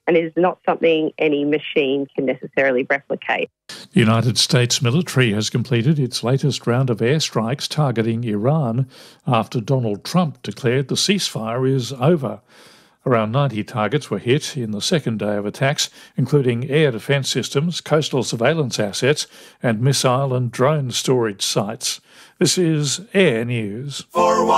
and is not something any machine can necessarily replicate. The United States military has completed its latest round of airstrikes targeting Iran after Donald Trump declared the ceasefire is over. Around 90 targets were hit in the second day of attacks, including air defence systems, coastal surveillance assets, and missile and drone storage sites. This is Air News.